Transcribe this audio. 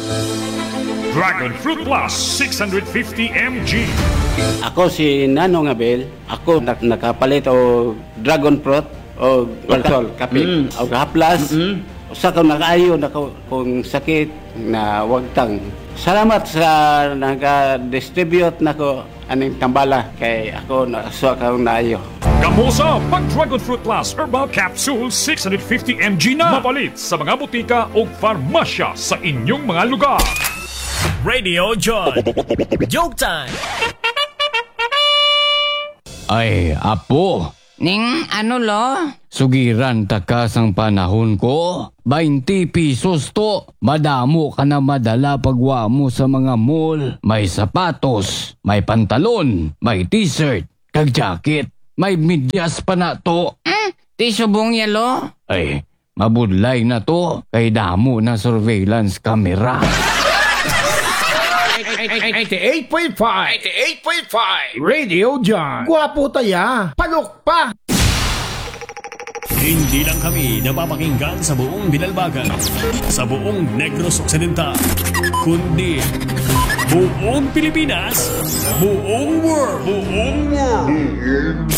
Dragon Fruit Plus 650 mg. Ako si Nanong Abel. Ako nakapalit o dragon fruit o alcohol, kape. O haplas. Usa ko nakaayo na kung sakit na wagtang. Salamat sa naka-distribute nako aning tambala kay ako nakasuwa ka naayo. Gamusa pag Dragon Fruit Plus Herbal Capsule 650 mg na mapalit sa mga butika o farmasya sa inyong mga lugar. Radio John. Joke time. Ay, apo, Ning ano lo? sugiran takas ang panahon ko. 20 pesos to. Madamo ka na madala pagwa mo sa mga mall. May sapatos, may pantalon, may t-shirt, kag jacket. May medyas pa na to. Ti subong ya lo? Ay, mabudlay na to. Kay damo na surveillance camera. 88.5 Radio John. Gwapo taya. Palok pa. Hindi lang kami napapakinggan sa buong Binalbagan, sa buong Negros Occidental, kundi buong Pilipinas, buong world.